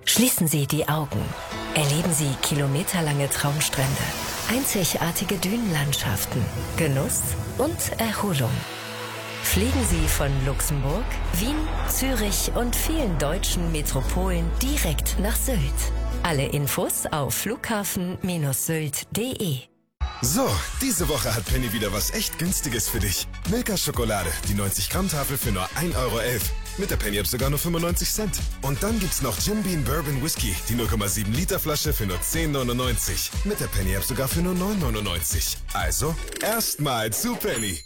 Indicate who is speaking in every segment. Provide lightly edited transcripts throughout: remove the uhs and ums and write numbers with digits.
Speaker 1: Schließen Sie die Augen. Erleben Sie kilometerlange Traumstrände, einzigartige Dünenlandschaften, Genuss und Erholung. Fliegen Sie von Luxemburg, Wien, Zürich und vielen deutschen Metropolen direkt nach Sylt. Alle Infos auf flughafen-sylt.de.
Speaker 2: So, diese Woche hat Penny wieder was echt Günstiges für dich. Milka-Schokolade, die 90-Gramm-Tafel für nur 1,11 Euro. Mit der Penny-App sogar nur 95 Cent. Und dann gibt's noch Jim Beam Bourbon Whisky, die 0,7 Liter Flasche für nur 10,99. Mit der Penny-App sogar für nur 9,99. Also, erstmal zu Penny.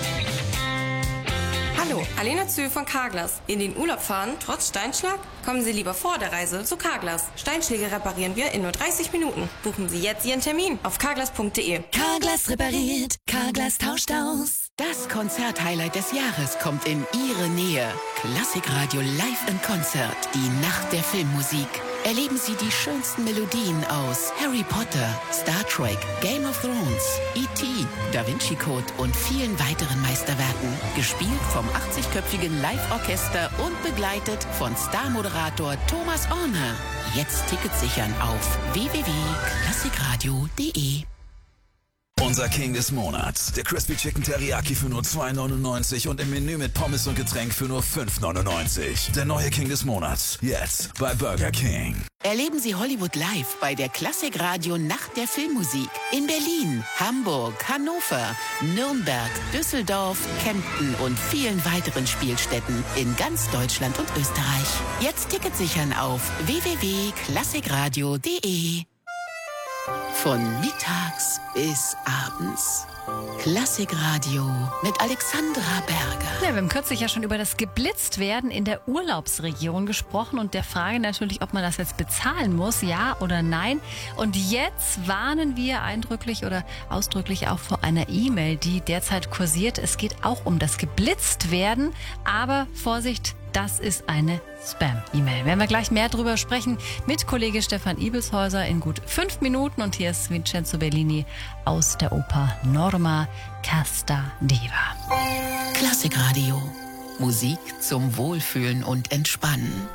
Speaker 3: Hallo, Alena Zö von Carglass. In den Urlaub fahren, trotz Steinschlag? Kommen Sie lieber vor der Reise zu Carglass. Steinschläge reparieren wir in nur 30 Minuten. Buchen Sie jetzt Ihren Termin auf carglass.de.
Speaker 1: Carglass repariert, Carglass tauscht aus.
Speaker 4: Das Konzerthighlight des Jahres kommt in Ihre Nähe. Klassikradio Live in Konzert, die Nacht der Filmmusik. Erleben Sie die schönsten Melodien aus Harry Potter, Star Trek, Game of Thrones, E.T., Da Vinci Code und vielen weiteren Meisterwerken. Gespielt vom 80-köpfigen Live-Orchester und begleitet von Star-Moderator Thomas Orner. Jetzt Tickets sichern auf www.klassikradio.de.
Speaker 5: Unser King des Monats, der Crispy Chicken Teriyaki für nur 2,99 und im Menü mit Pommes und Getränk für nur 5,99. Der neue King des Monats, jetzt bei Burger King.
Speaker 4: Erleben Sie Hollywood live bei der Klassikradio Nacht der Filmmusik in Berlin, Hamburg, Hannover, Nürnberg, Düsseldorf, Kempten und vielen weiteren Spielstätten in ganz Deutschland und Österreich. Jetzt Tickets sichern auf www.klassikradio.de. Von mittags bis abends. Klassikradio mit Alexandra Berger.
Speaker 6: Ja, wir haben kürzlich ja schon über das Geblitztwerden in der Urlaubsregion gesprochen und der Frage natürlich, ob man das jetzt bezahlen muss, ja oder nein. Und jetzt warnen wir eindrücklich oder ausdrücklich auch vor einer E-Mail, die derzeit kursiert. Es geht auch um das Geblitztwerden, aber Vorsicht, das ist eine Spam-E-Mail. Werden wir gleich mehr drüber sprechen mit Kollege Stefan Ibelshäuser in gut 5 Minuten. Und hier ist Vincenzo Bellini aus der Oper Norma Casta Diva.
Speaker 4: Klassikradio. Musik zum Wohlfühlen und Entspannen.